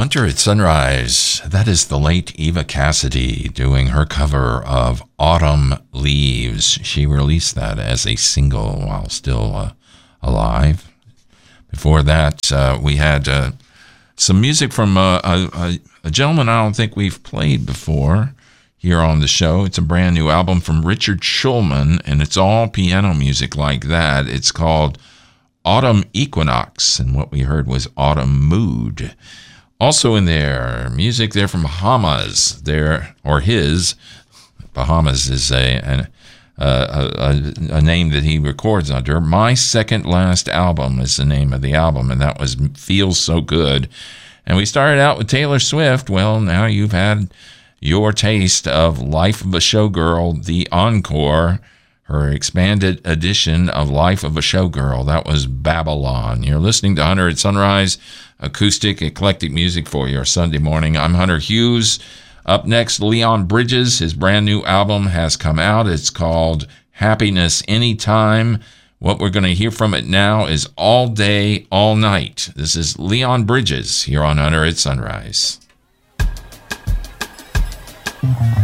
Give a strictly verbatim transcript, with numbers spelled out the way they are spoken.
Hunter at Sunrise. That is the late Eva Cassidy doing her cover of Autumn Leaves. She released that as a single while still uh, alive. Before that, uh, we had uh, some music from uh, a, a gentleman I don't think we've played before here on the show. It's a brand new album from Richard Schulman, and it's all piano music like that. It's called Autumn Equinox, and what we heard was Autumn Mood. Also in there, music there from Bahamas, there or his. Bahamas is a, an, uh, a a name that he records under. My Second Last Album is the name of the album, and that was Feels So Good. And we started out with Taylor Swift. Well, now you've had your taste of Life of a Showgirl, the encore, her expanded edition of Life of a Showgirl. That was Babylon. You're listening to Hunter at Sunrise, acoustic, eclectic music for your Sunday morning. I'm Hunter Hughes. Up next, Leon Bridges. His brand new album has come out. It's called Happiness Anytime. What we're going to hear from it now is All Day, All Night. This is Leon Bridges here on Hunter at Sunrise.